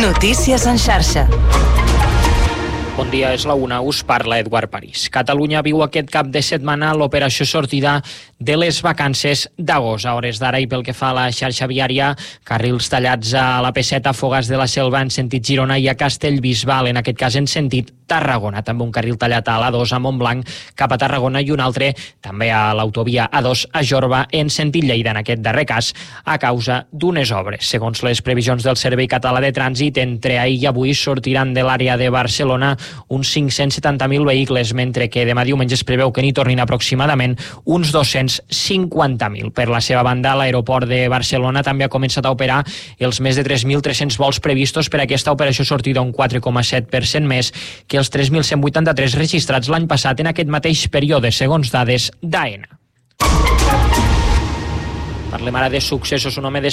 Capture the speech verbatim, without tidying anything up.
Notícies en xarxa. Bon dia, és la una, us parla Eduard París. Catalunya viu aquest cap de setmana l'operació sortida de les vacances d'agost. A hores d'ara i pel que fa a la xarxa viària, carrils tallats a la P set a Fogars de la Selva en sentit Girona i a Castellbisbal, en aquest cas en sentit Tarragona. També un carril tallat a l'A dos a Montblanc cap a Tarragona i un altre també a l'autovia A dos a Jorba en sentit Lleida, en aquest darrer cas a causa d'unes obres. Segons les previsions del Servei Català de Trànsit, entre ahir i avui sortiran de l'àrea de Barcelona uns cinc-cents setanta mil vehicles, mentre que demà diumenge es preveu que n'hi tornin aproximadament uns dos-cents cinquanta mil. Per la seva banda, l'aeroport de Barcelona també ha començat a operar els més de tres mil tres-cents vols previstos per aquesta operació sortida, un quatre coma set per cent més que els tres mil cent vuitanta-tres registrats l'any passat en aquest mateix període, segons dades d'Aena. Parlem ara de successos. Un home de